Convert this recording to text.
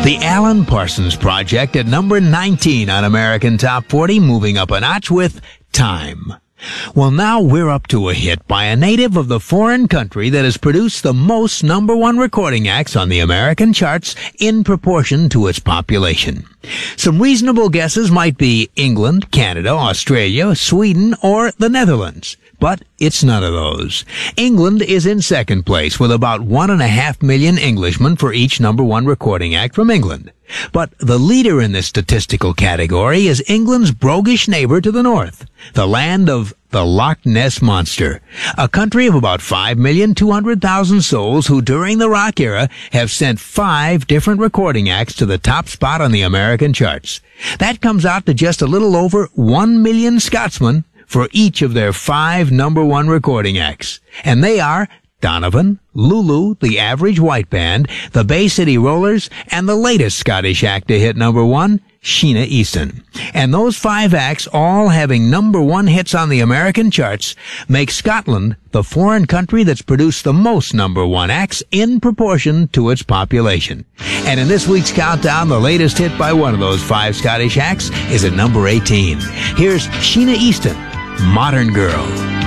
The Alan Parsons Project at number 19 on American Top 40, moving up a notch with Time. Well, now we're up to a hit by a native of the foreign country that has produced the most number one recording acts on the American charts in proportion to its population. Some reasonable guesses might be England, Canada, Australia, Sweden, or the Netherlands. But it's none of those. England is in second place with about 1.5 million Englishmen for each number one recording act from England. But the leader in this statistical category is England's roguish neighbor to the north, the land of the Loch Ness Monster, a country of about 5,200,000 souls who during the rock era have sent 5 different recording acts to the top spot on the American charts. That comes out to just a little over 1 million Scotsmen for each of their 5 number one recording acts. And they are Donovan, Lulu, the Average White Band, the Bay City Rollers, and the latest Scottish act to hit number one, Sheena Easton. And those 5 acts, all having number one hits on the American charts, make Scotland the foreign country that's produced the most number one acts in proportion to its population. And in this week's countdown, the latest hit by one of those 5 Scottish acts is at number 18. Here's Sheena Easton, Modern Girl.